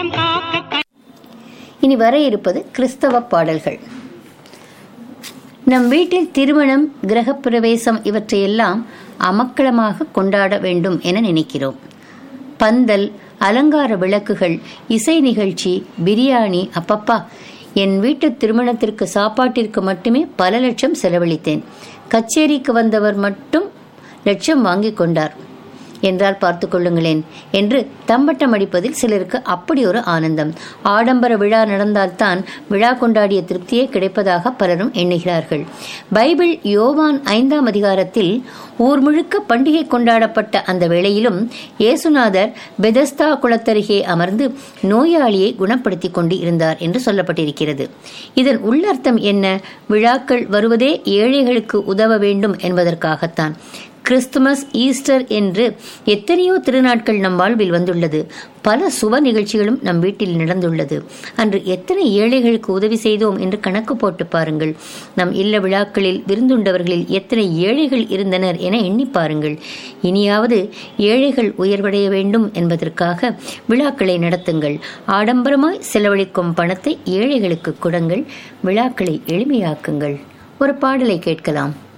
இனி வர இருப்பது கிறிஸ்தவ பாடல்கள். நம் வீட்டில் திருமணம், கிரகப்பிரவேசம் இவற்றையெல்லாம் அமக்களமாக கொண்டாட வேண்டும் என நினைக்கிறோம். பந்தல், அலங்கார விளக்குகள், இசை நிகழ்ச்சி, பிரியாணி. அப்பப்பா, என் வீட்டு திருமணத்திற்கு சாப்பாட்டிற்கு மட்டுமே பல லட்சம் செலவழித்தேன். கச்சேரிக்கு வந்தவர் மட்டும் லட்சம் வாங்கி கொண்டார் என்றால் பார்த்து கொள்ளுங்களேன் என்று தம்பட்டம் அடிப்பதில் சிலருக்கு அப்படி ஒரு ஆனந்தம். ஆடம்பர விழா நடந்தால்தான் விழா கொண்டாடிய திருப்தியே கிடைப்பதாக பலரும் எண்ணுகிறார்கள். பைபிள் யோவான் 5ஆம் அதிகாரத்தில் ஊர் முழுக்க பண்டிகை கொண்டாடப்பட்ட அந்த வேளையிலும் இயேசுநாதர் பெதஸ்தா குளத்தருகே அமர்ந்து நோயாளியை குணப்படுத்தி கொண்டு இருந்தார் என்று சொல்லப்பட்டிருக்கிறது. இதன் உள்ளர்த்தம் என்ன? விழாக்கள் வருவதே ஏழைகளுக்கு உதவ வேண்டும் என்பதற்காகத்தான். கிறிஸ்துமஸ், ஈஸ்டர் என்று எத்தனையோ திருநாட்கள் நம் வாழ்வில் வந்துள்ளது. பல சுப நிகழ்ச்சிகளும் நம் வீட்டில் நடந்துள்ளது. அன்று எத்தனை ஏழைகளுக்கு உதவி செய்தோம் என்று கணக்கு போட்டு பாருங்கள். நம் இல்ல விழாக்களில் விருந்துண்டவர்களில் எத்தனை ஏழைகள் இருந்தனர் என எண்ணி பாருங்கள். இனியாவது ஏழைகள் உயர்வடைய வேண்டும் என்பதற்காக விழாக்களை நடத்துங்கள். ஆடம்பரமாய் செலவழிக்கும் பணத்தை ஏழைகளுக்கு கொடுங்கள். விழாக்களை எளிமையாக்குங்கள். ஒரு பாடலை கேட்கலாம்.